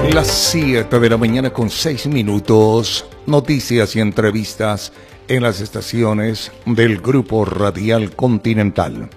Las 7 de la mañana con 6 minutos, noticias y entrevistas en las estaciones del Grupo Radial Continental.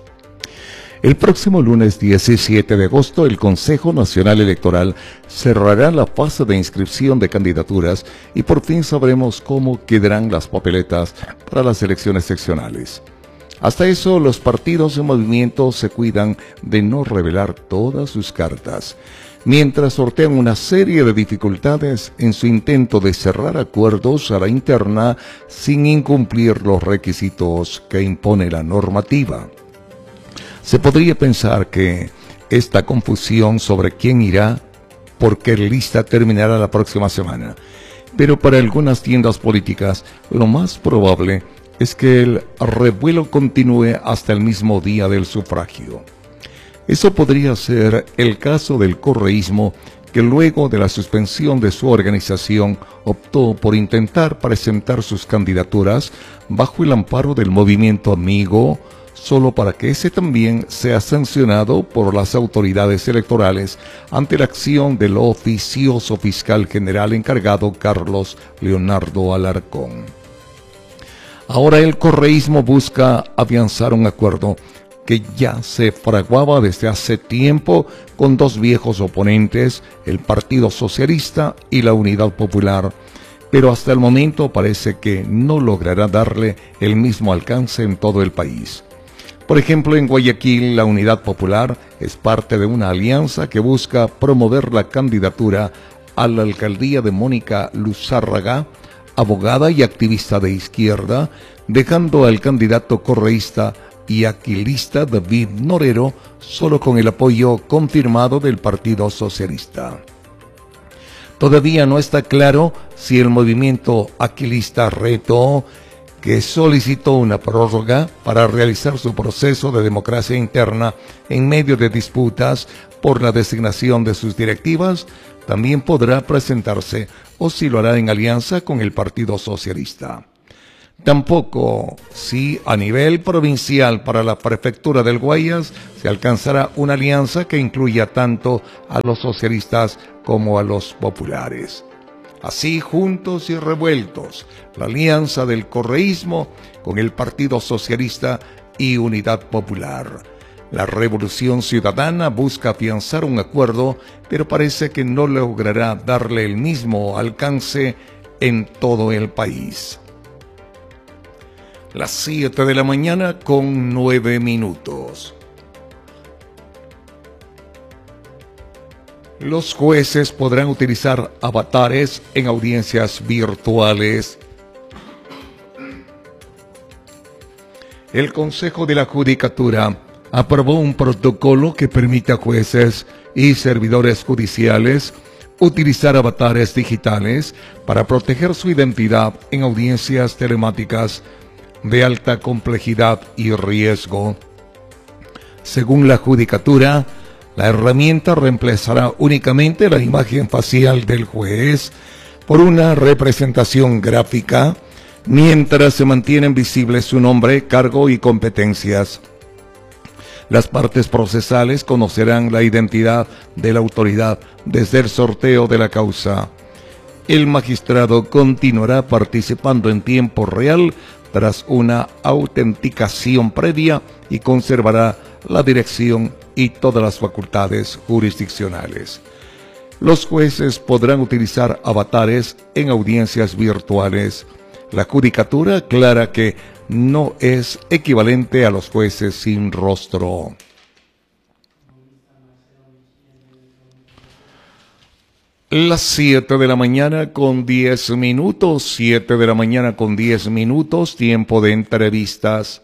El próximo lunes 17 de agosto, el Consejo Nacional Electoral cerrará la fase de inscripción de candidaturas y por fin sabremos cómo quedarán las papeletas para las elecciones seccionales. Hasta eso, los partidos en movimiento se cuidan de no revelar todas sus cartas, mientras sortean una serie de dificultades en su intento de cerrar acuerdos a la interna sin incumplir los requisitos que impone la normativa. Se podría pensar que esta confusión sobre quién irá por qué lista terminará la próxima semana, pero para algunas tiendas políticas lo más probable es que el revuelo continúe hasta el mismo día del sufragio. Eso podría ser el caso del correísmo, que luego de la suspensión de su organización optó por intentar presentar sus candidaturas bajo el amparo del movimiento amigo, solo para que ese también sea sancionado por las autoridades electorales ante la acción del oficioso fiscal general encargado Carlos Leonardo Alarcón. Ahora el correísmo busca afianzar un acuerdo que ya se fraguaba desde hace tiempo con dos viejos oponentes, el Partido Socialista y la Unidad Popular, pero hasta el momento parece que no logrará darle el mismo alcance en todo el país. Por ejemplo, en Guayaquil, la Unidad Popular es parte de una alianza que busca promover la candidatura a la alcaldía de Mónica Luzárraga, abogada y activista de izquierda, dejando al candidato correísta y aquilista David Norero solo con el apoyo confirmado del Partido Socialista. Todavía no está claro si el movimiento aquilista Reto, que solicitó una prórroga para realizar su proceso de democracia interna en medio de disputas por la designación de sus directivas, también podrá presentarse o si lo hará en alianza con el Partido Socialista. Tampoco si a nivel provincial para la prefectura del Guayas se alcanzará una alianza que incluya tanto a los socialistas como a los populares. Así, juntos y revueltos, la alianza del correísmo con el Partido Socialista y Unidad Popular. La Revolución Ciudadana busca afianzar un acuerdo, pero parece que no logrará darle el mismo alcance en todo el país. Las 7 de la mañana con 9 minutos. Los jueces podrán utilizar avatares en audiencias virtuales. El Consejo de la Judicatura aprobó un protocolo que permite a jueces y servidores judiciales utilizar avatares digitales para proteger su identidad en audiencias telemáticas de alta complejidad y riesgo. Según la Judicatura, la herramienta reemplazará únicamente la imagen facial del juez por una representación gráfica, mientras se mantienen visibles su nombre, cargo y competencias. Las partes procesales conocerán la identidad de la autoridad desde el sorteo de la causa. El magistrado continuará participando en tiempo real tras una autenticación previa y conservará la dirección y todas las facultades jurisdiccionales. Los jueces podrán utilizar avatares en audiencias virtuales. La Judicatura aclara que no es equivalente a los jueces sin rostro. Las 7 de la mañana con 10 minutos, 7 de la mañana con 10 minutos, tiempo de entrevistas.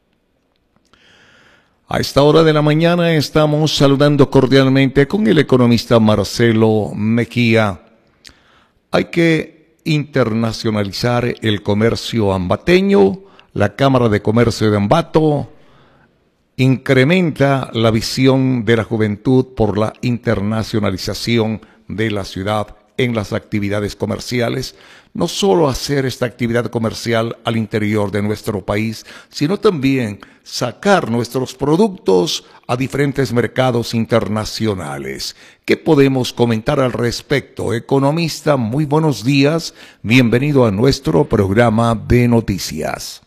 A esta hora de la mañana estamos saludando cordialmente con el economista Marcelo Mejía. Hay que internacionalizar el comercio ambateño. La Cámara de Comercio de Ambato incrementa la visión de la juventud por la internacionalización de la ciudad en las actividades comerciales, no solo hacer esta actividad comercial al interior de nuestro país, sino también sacar nuestros productos a diferentes mercados internacionales. ¿Qué podemos comentar al respecto? Economista, muy buenos días. Bienvenido a nuestro programa de noticias.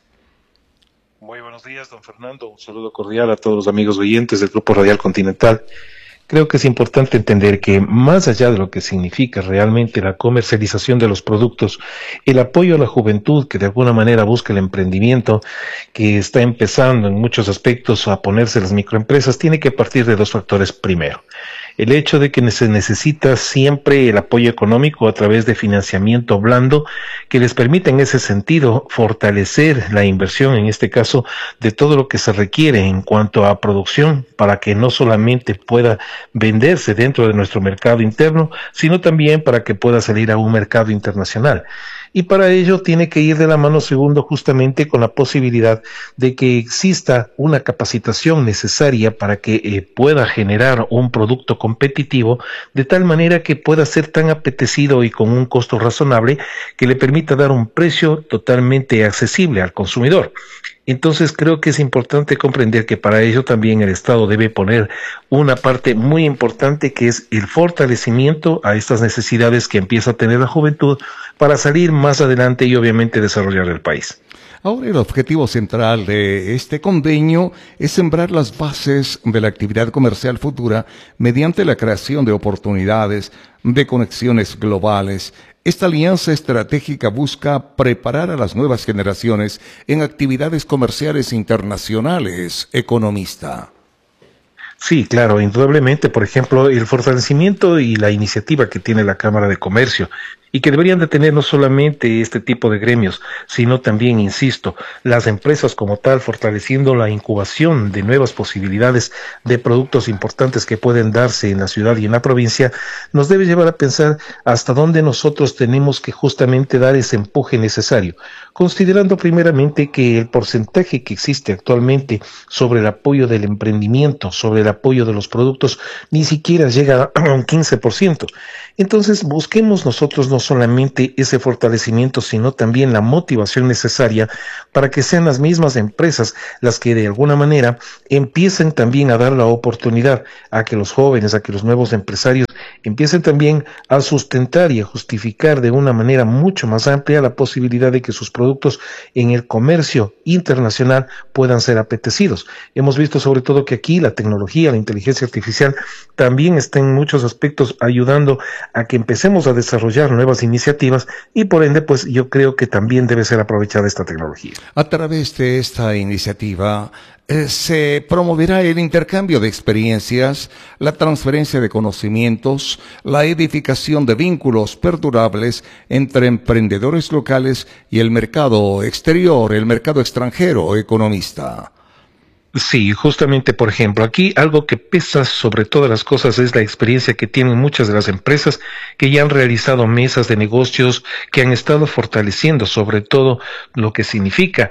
Muy buenos días, don Fernando. Un saludo cordial a todos los amigos oyentes del Grupo Radial Continental. Creo que es importante entender que más allá de lo que significa realmente la comercialización de los productos, el apoyo a la juventud que de alguna manera busca el emprendimiento, que está empezando en muchos aspectos a ponerse las microempresas, tiene que partir de dos factores primero. El hecho de que se necesita siempre el apoyo económico a través de financiamiento blando que les permita en ese sentido fortalecer la inversión, en este caso, de todo lo que se requiere en cuanto a producción para que no solamente pueda venderse dentro de nuestro mercado interno, sino también para que pueda salir a un mercado internacional. Y para ello tiene que ir de la mano, segundo, justamente con la posibilidad de que exista una capacitación necesaria para que pueda generar un producto competitivo de tal manera que pueda ser tan apetecido y con un costo razonable que le permita dar un precio totalmente accesible al consumidor. Entonces creo que es importante comprender que para ello también el Estado debe poner una parte muy importante que es el fortalecimiento a estas necesidades que empieza a tener la juventud para salir más adelante y obviamente desarrollar el país. Ahora el objetivo central de este convenio es sembrar las bases de la actividad comercial futura mediante la creación de oportunidades, de conexiones globales. Esta alianza estratégica busca preparar a las nuevas generaciones en actividades comerciales internacionales, economista. Sí, claro, indudablemente, por ejemplo, el fortalecimiento y la iniciativa que tiene la Cámara de Comercio y que deberían de tener no solamente este tipo de gremios, sino también, insisto, las empresas como tal, fortaleciendo la incubación de nuevas posibilidades de productos importantes que pueden darse en la ciudad y en la provincia, nos debe llevar a pensar hasta dónde nosotros tenemos que justamente dar ese empuje necesario, considerando primeramente que el porcentaje que existe actualmente sobre el apoyo del emprendimiento, sobre el apoyo de los productos, ni siquiera llega a un 15%. Entonces, busquemos nosotros no solamente ese fortalecimiento, sino también la motivación necesaria para que sean las mismas empresas las que de alguna manera empiecen también a dar la oportunidad a que los jóvenes, a que los nuevos empresarios empiecen también a sustentar y a justificar de una manera mucho más amplia la posibilidad de que sus productos en el comercio internacional puedan ser apetecidos. Hemos visto sobre todo que aquí la tecnología, la inteligencia artificial también está en muchos aspectos ayudando a que empecemos a desarrollar nuevas iniciativas y por ende pues yo creo que también debe ser aprovechada esta tecnología. A través de esta iniciativa se promoverá el intercambio de experiencias, la transferencia de conocimientos, la edificación de vínculos perdurables entre emprendedores locales y el mercado exterior, el mercado extranjero, economista. Sí, justamente, por ejemplo, aquí algo que pesa sobre todas las cosas es la experiencia que tienen muchas de las empresas que ya han realizado mesas de negocios, que han estado fortaleciendo sobre todo lo que significa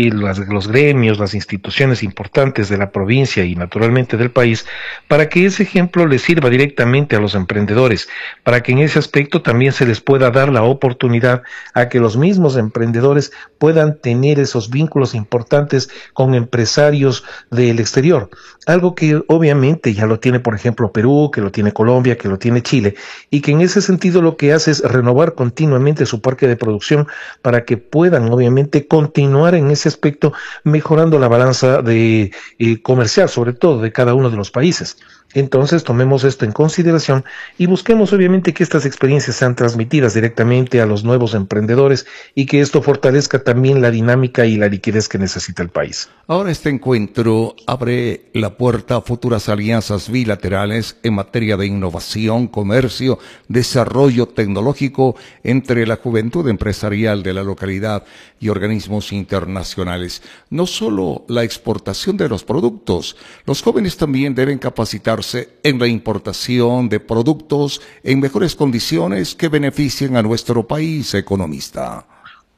los gremios, las instituciones importantes de la provincia y naturalmente del país, para que ese ejemplo les sirva directamente a los emprendedores, para que en ese aspecto también se les pueda dar la oportunidad a que los mismos emprendedores puedan tener esos vínculos importantes con empresarios del exterior, algo que obviamente ya lo tiene por ejemplo Perú, que lo tiene Colombia, que lo tiene Chile, y que en ese sentido lo que hace es renovar continuamente su parque de producción para que puedan obviamente continuar en ese aspecto mejorando la balanza de comercial, sobre todo de cada uno de los países. Entonces tomemos esto en consideración y busquemos obviamente que estas experiencias sean transmitidas directamente a los nuevos emprendedores y que esto fortalezca también la dinámica y la liquidez que necesita el país. Ahora este encuentro abre la puerta a futuras alianzas bilaterales en materia de innovación, comercio, desarrollo tecnológico entre la juventud empresarial de la localidad y organismos internacionales. No solo la exportación de los productos, los jóvenes también deben capacitarse en la importación de productos en mejores condiciones que beneficien a nuestro país, economista.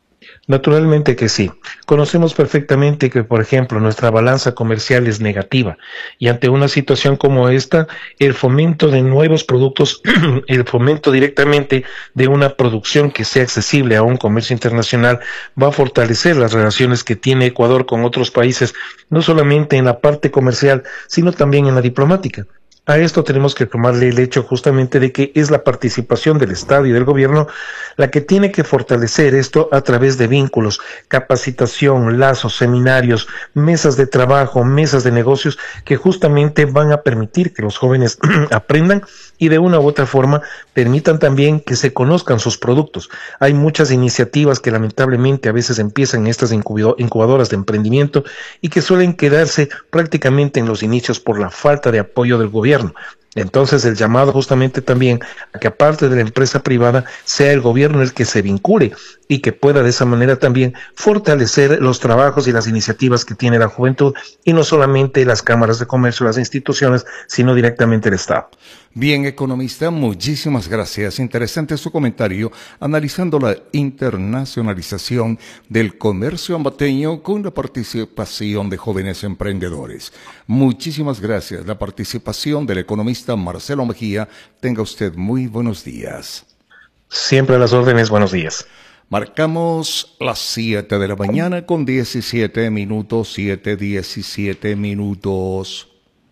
Naturalmente que sí. Conocemos perfectamente que, por ejemplo, nuestra balanza comercial es negativa y ante una situación como esta, el fomento de nuevos productos, el fomento directamente de una producción que sea accesible a un comercio internacional va a fortalecer las relaciones que tiene Ecuador con otros países, no solamente en la parte comercial, sino también en la diplomática. A esto tenemos que tomarle el hecho justamente de que es la participación del Estado y del gobierno la que tiene que fortalecer esto a través de vínculos, capacitación, lazos, seminarios, mesas de trabajo, mesas de negocios que justamente van a permitir que los jóvenes aprendan y de una u otra forma permitan también que se conozcan sus productos. Hay muchas iniciativas que lamentablemente a veces empiezan en estas incubadoras de emprendimiento y que suelen quedarse prácticamente en los inicios por la falta de apoyo del gobierno. Entonces el llamado justamente también a que aparte de la empresa privada sea el gobierno el que se vincule y que pueda de esa manera también fortalecer los trabajos y las iniciativas que tiene la juventud y no solamente las cámaras de comercio, las instituciones, sino directamente el Estado. Bien, economista, muchísimas gracias. Interesante su comentario analizando la internacionalización del comercio ambateño con la participación de jóvenes emprendedores. Muchísimas gracias. La participación del economista Marcelo Mejía. Tenga usted muy buenos días. Siempre a las órdenes, buenos días. Marcamos las 7 de la mañana con 17 minutos, 7:17 minutos.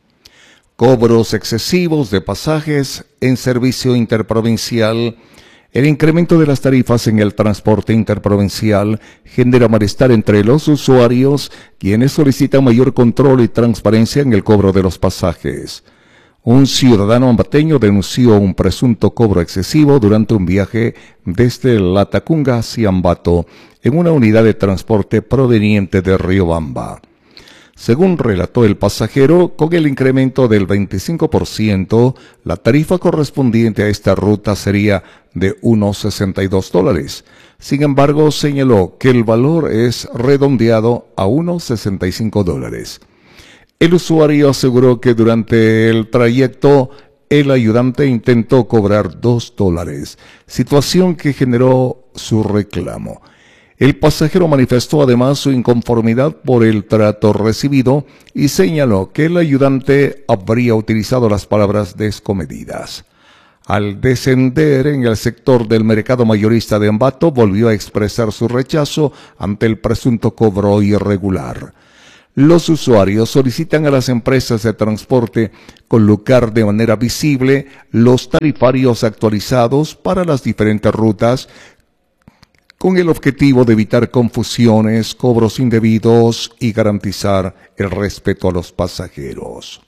Cobros excesivos de pasajes en servicio interprovincial. El incremento de las tarifas en el transporte interprovincial genera malestar entre los usuarios, quienes solicitan mayor control y transparencia en el cobro de los pasajes. Un ciudadano ambateño denunció un presunto cobro excesivo durante un viaje desde Latacunga hacia Ambato en una unidad de transporte proveniente de Riobamba. Según relató el pasajero, con el incremento del 25%, la tarifa correspondiente a esta ruta sería de unos $62. Sin embargo, señaló que el valor es redondeado a unos $65. El usuario aseguró que durante el trayecto el ayudante intentó cobrar $2, situación que generó su reclamo. El pasajero manifestó además su inconformidad por el trato recibido y señaló que el ayudante habría utilizado las palabras descomedidas. Al descender en el sector del mercado mayorista de Ambato, volvió a expresar su rechazo ante el presunto cobro irregular. Los usuarios solicitan a las empresas de transporte colocar de manera visible los tarifarios actualizados para las diferentes rutas, con el objetivo de evitar confusiones, cobros indebidos y garantizar el respeto a los pasajeros.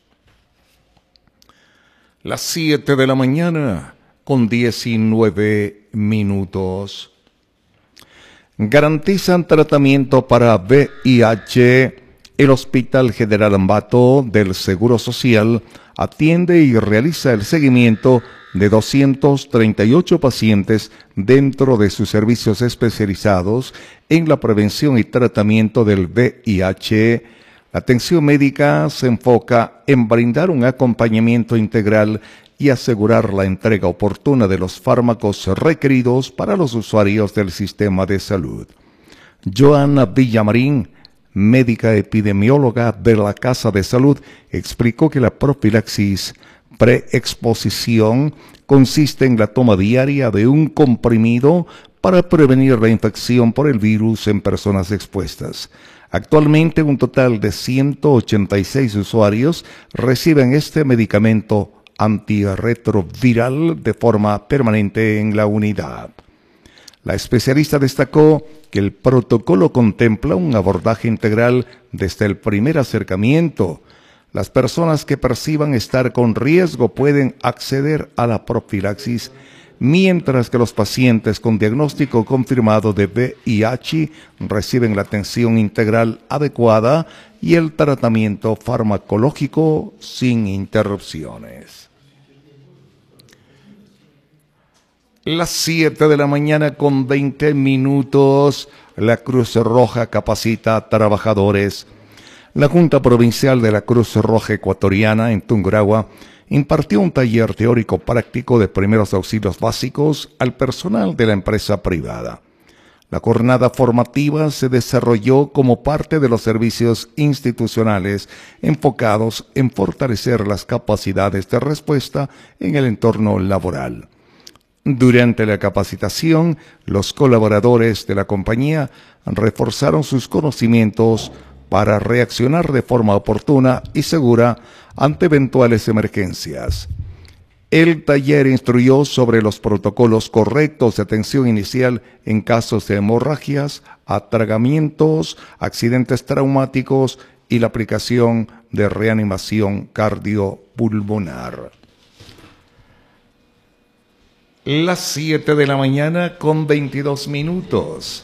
Las 7 de la mañana con 19 minutos. Garantizan tratamiento para VIH. El Hospital General Ambato del Seguro Social atiende y realiza el seguimiento de 238 pacientes dentro de sus servicios especializados en la prevención y tratamiento del VIH. La atención médica se enfoca en brindar un acompañamiento integral y asegurar la entrega oportuna de los fármacos requeridos para los usuarios del sistema de salud. Joana Villamarín, médica epidemióloga de la Casa de Salud, explicó que la profilaxis preexposición consiste en la toma diaria de un comprimido para prevenir la infección por el virus en personas expuestas. Actualmente un total de 186 usuarios reciben este medicamento antirretroviral de forma permanente en la unidad. La especialista destacó que el protocolo contempla un abordaje integral desde el primer acercamiento. Las personas que perciban estar con riesgo pueden acceder a la profilaxis, mientras que los pacientes con diagnóstico confirmado de VIH reciben la atención integral adecuada y el tratamiento farmacológico sin interrupciones. Las 7 de la mañana con 20 minutos, la Cruz Roja capacita a trabajadores. La Junta Provincial de la Cruz Roja Ecuatoriana en Tungurahua impartió un taller teórico práctico de primeros auxilios básicos al personal de la empresa privada. La jornada formativa se desarrolló como parte de los servicios institucionales enfocados en fortalecer las capacidades de respuesta en el entorno laboral. Durante la capacitación, los colaboradores de la compañía reforzaron sus conocimientos para reaccionar de forma oportuna y segura ante eventuales emergencias. El taller instruyó sobre los protocolos correctos de atención inicial en casos de hemorragias, atragamientos, accidentes traumáticos y la aplicación de reanimación cardiopulmonar. Las 7 de la mañana con 22 minutos.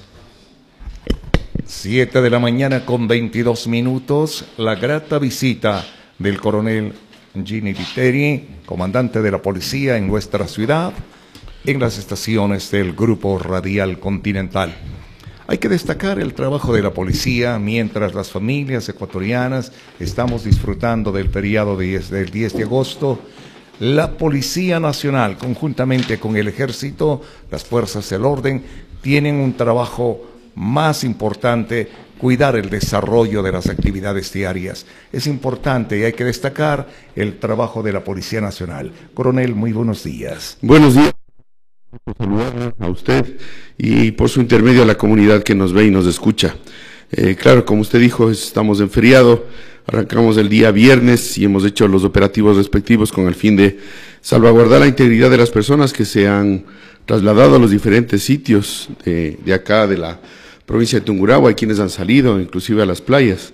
7 de la mañana con 22 minutos, la grata visita del coronel Gini Viteri, comandante de la policía en nuestra ciudad, en las estaciones del Grupo Radial Continental. Hay que destacar el trabajo de la policía mientras las familias ecuatorianas estamos disfrutando del feriado del 10 de agosto. La Policía Nacional, conjuntamente con el Ejército, las fuerzas del orden, tienen un trabajo más importante: cuidar el desarrollo de las actividades diarias. Es importante y hay que destacar el trabajo de la Policía Nacional. Coronel, muy buenos días. Buenos días. Saludar a usted y por su intermedio a la comunidad que nos ve y nos escucha. Claro, como usted dijo, estamos en feriado, arrancamos el día viernes y hemos hecho los operativos respectivos con el fin de salvaguardar la integridad de las personas que se han trasladado a los diferentes sitios de acá de la provincia de Tungurahua. Hay quienes han salido inclusive a las playas.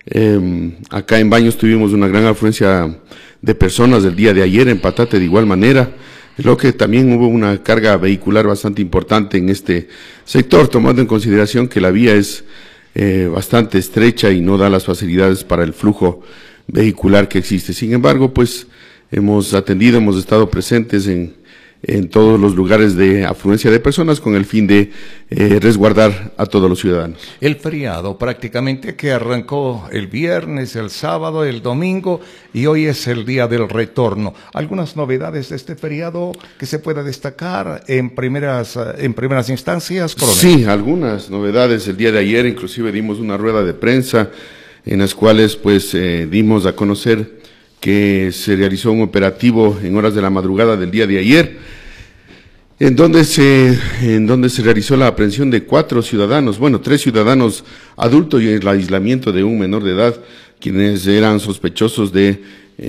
Acá en Baños tuvimos una gran afluencia de personas el día de ayer, en Patate de igual manera, lo que también hubo una carga vehicular bastante importante en este sector, tomando en consideración que la vía es bastante estrecha y no da las facilidades para el flujo vehicular que existe. Sin embargo, pues hemos atendido, hemos estado presentes en todos los lugares de afluencia de personas con el fin de resguardar a todos los ciudadanos. El feriado prácticamente que arrancó el viernes, el sábado, el domingo y hoy es el día del retorno. ¿Algunas novedades de este feriado que se pueda destacar en primeras instancias, coronel? Sí, algunas novedades. El día de ayer inclusive dimos una rueda de prensa en las cuales pues dimos a conocer que se realizó un operativo en horas de la madrugada del día de ayer, en donde se realizó la aprehensión de 4 ciudadanos, 3 ciudadanos adultos y el aislamiento de un menor de edad, quienes eran sospechosos de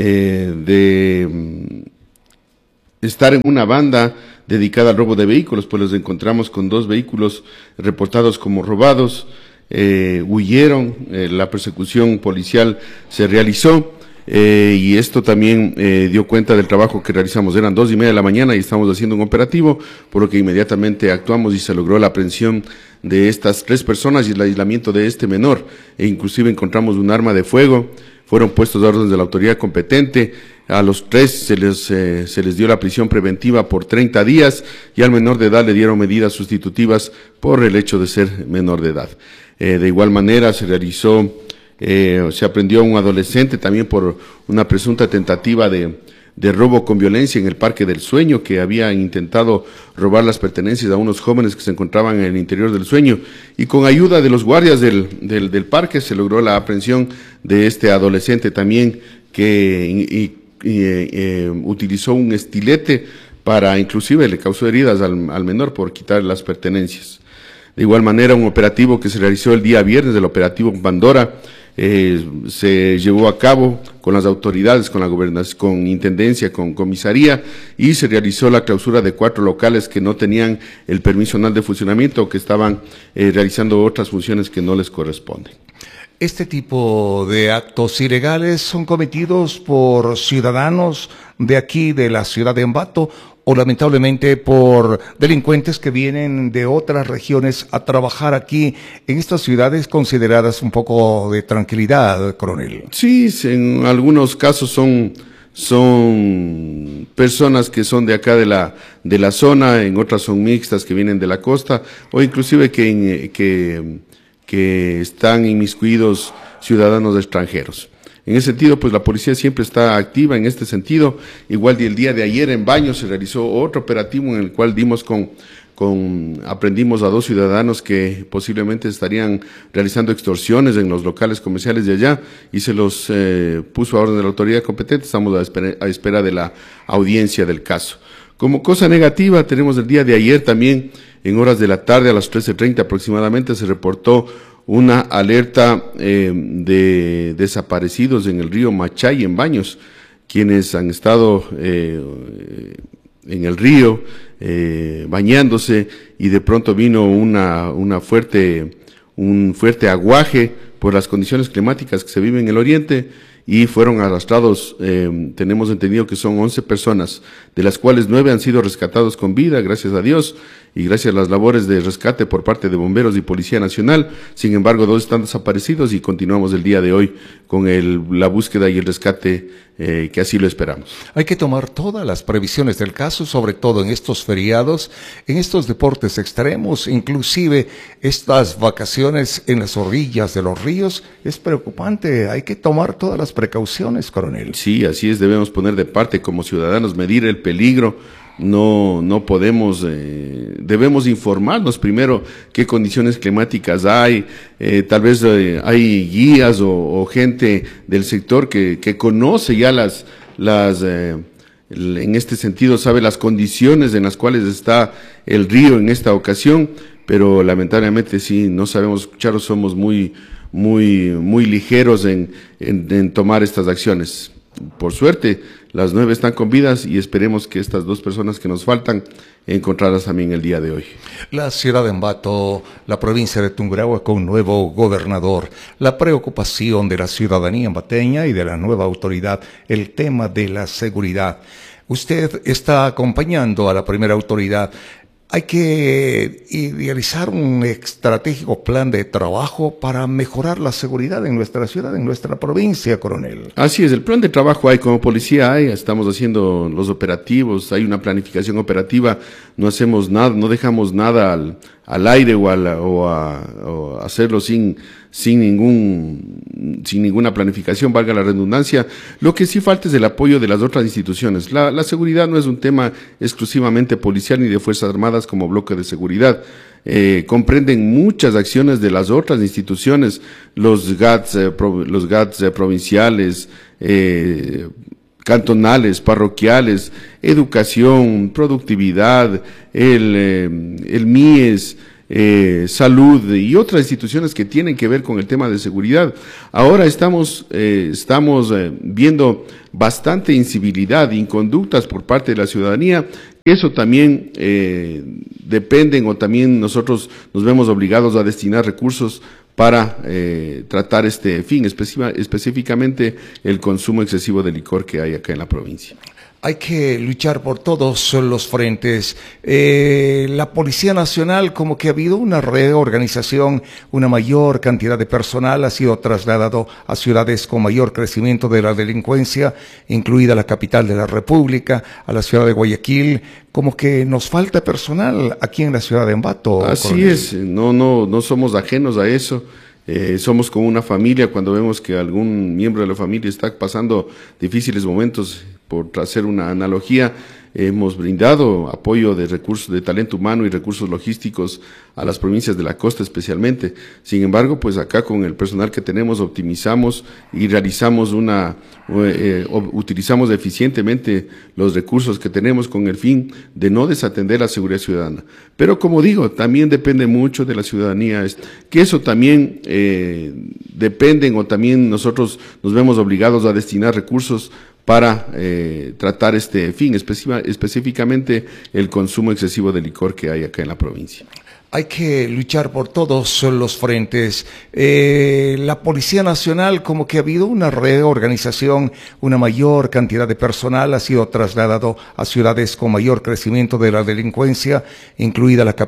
estar en una banda dedicada al robo de vehículos. Pues los encontramos con 2 vehículos reportados como robados, huyeron, la persecución policial se realizó. Y esto también dio cuenta del trabajo que realizamos. Eran 2:30 de la mañana y estamos haciendo un operativo, por lo que inmediatamente actuamos y se logró la aprehensión de estas 3 personas y el aislamiento de este menor. E inclusive encontramos un arma de fuego. Fueron puestos a órdenes de la autoridad competente. A los 3 se les dio la prisión preventiva por 30 días y al menor de edad le dieron medidas sustitutivas por el hecho de ser menor de edad. De igual manera se aprendió a un adolescente también por una presunta tentativa de robo con violencia en el Parque del Sueño, que había intentado robar las pertenencias a unos jóvenes que se encontraban en el interior del Sueño, y con ayuda de los guardias del parque se logró la aprehensión de este adolescente también, que utilizó un estilete para, inclusive le causó heridas al menor por quitar las pertenencias. De igual manera, un operativo que se realizó el día viernes, el operativo Pandora, se llevó a cabo con las autoridades, con la gobernación, con intendencia, con comisaría, y se realizó la clausura de 4 locales que no tenían el permiso anual de funcionamiento o que estaban realizando otras funciones que no les corresponden. Este tipo de actos ilegales son cometidos por ciudadanos de aquí, de la ciudad de Ambato, o lamentablemente por delincuentes que vienen de otras regiones a trabajar aquí en estas ciudades consideradas un poco de tranquilidad, coronel. Sí, en algunos casos son personas que son de acá de la zona, en otras son mixtas que vienen de la costa, o inclusive que están inmiscuidos ciudadanos extranjeros. En ese sentido, pues la policía siempre está activa en este sentido. Igual el día de ayer en Baños se realizó otro operativo en el cual dimos con aprendimos a 2 ciudadanos que posiblemente estarían realizando extorsiones en los locales comerciales de allá y se los puso a orden de la autoridad competente. Estamos a espera de la audiencia del caso. Como cosa negativa, tenemos el día de ayer también, en horas de la tarde, a las 13:30 aproximadamente, se reportó una alerta de desaparecidos en el río Machay, en Baños, quienes han estado en el río bañándose, y de pronto vino un fuerte aguaje por las condiciones climáticas que se viven en el oriente, y fueron arrastrados. Tenemos entendido que son 11 personas, de las cuales 9 han sido rescatados con vida, gracias a Dios, y gracias a las labores de rescate por parte de bomberos y Policía Nacional. Sin embargo, 2 están desaparecidos y continuamos el día de hoy con la búsqueda y el rescate, que así lo esperamos. Hay que tomar todas las previsiones del caso, sobre todo en estos feriados, en estos deportes extremos, inclusive estas vacaciones en las orillas de los ríos. Es preocupante, hay que tomar todas las precauciones, coronel. Sí, así es, debemos poner de parte como ciudadanos, medir el peligro. No podemos, debemos informarnos primero qué condiciones climáticas hay. Tal vez hay guías o gente del sector que conoce ya en este sentido, sabe las condiciones en las cuales está el río en esta ocasión, pero lamentablemente sí, no sabemos escuchar, somos muy ligeros en tomar estas acciones. Por suerte, las 9 están con vidas y esperemos que estas 2 personas que nos faltan encontrarlas también el día de hoy. La ciudad de Ambato, la provincia de Tungurahua con nuevo gobernador, la preocupación de la ciudadanía ambateña y de la nueva autoridad, el tema de la seguridad. Usted está acompañando a la primera autoridad. Hay que idealizar un estratégico plan de trabajo para mejorar la seguridad en nuestra ciudad, en nuestra provincia, coronel. Así es, el plan de trabajo hay, como policía hay, estamos haciendo los operativos, hay una planificación operativa, no hacemos nada, no dejamos nada al aire o a hacerlo sin ninguna planificación, valga la redundancia. Lo que sí falta es el apoyo de las otras instituciones. La seguridad no es un tema exclusivamente policial ni de Fuerzas Armadas como bloque de seguridad. Comprenden muchas acciones de las otras instituciones, los GATS provinciales, cantonales, parroquiales, educación, productividad, el MIES, salud y otras instituciones que tienen que ver con el tema de seguridad. Ahora estamos viendo bastante incivilidad, inconductas por parte de la ciudadanía. Eso también dependen, o también nosotros nos vemos obligados a destinar recursos para tratar este fin, específicamente el consumo excesivo de licor que hay acá en la provincia. Hay que luchar por todos los frentes. La Policía Nacional, como que ha habido una reorganización, una mayor cantidad de personal ha sido trasladado a ciudades con mayor crecimiento de la delincuencia, incluida la capital de la República, a la ciudad de Guayaquil. Como que nos falta personal aquí en la ciudad de Ambato. Así coronel. Es, no somos ajenos a eso. Somos como una familia. Cuando vemos que algún miembro de la familia está pasando difíciles momentos, por hacer una analogía, hemos brindado apoyo de recursos de talento humano y recursos logísticos a las provincias de la costa especialmente. Sin embargo, pues acá con el personal que tenemos optimizamos y realizamos utilizamos eficientemente los recursos que tenemos con el fin de no desatender la seguridad ciudadana. Pero como digo, también depende mucho de la ciudadanía, que eso también dependen, o también nosotros nos vemos obligados a destinar recursos para tratar este fin, específicamente el consumo excesivo de licor que hay acá en la provincia. Hay que luchar por todos los frentes. La Policía Nacional, como que ha habido una reorganización, una mayor cantidad de personal ha sido trasladado a ciudades con mayor crecimiento de la delincuencia, incluida la capital